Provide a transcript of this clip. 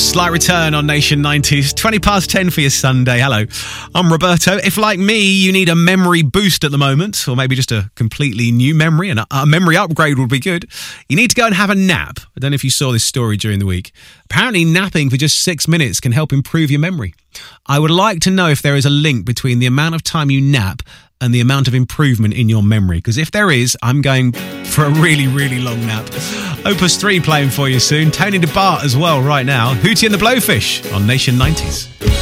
Slight Return on Nation 90s. 20 past 10 for your Sunday. Hello, I'm Roberto. If, like me, you need a memory boost at the moment, or maybe just a completely new memory, and a memory upgrade would be good, you need to go and have a nap. I don't know if you saw this story during the week. Apparently, napping for just 6 minutes can help improve your memory. I would like to know if there is a link between the amount of time you nap and the amount of improvement in your memory. Because if there is, I'm going for a really, really long nap. Opus 3 playing for you soon. Tony DeBart as well right now. Hootie and the Blowfish on Nation 90s.